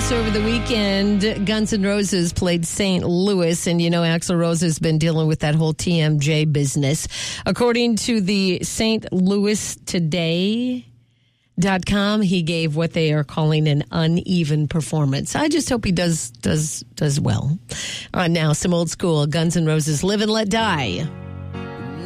course, over the weekend, Guns N' Roses played St. Louis, and Axl Rose has been dealing with that whole TMJ business. According to the St. Louis Today.com, he gave what they are calling an uneven performance. I just hope he does well. Now, some old school Guns N' Roses, Live and Let Die.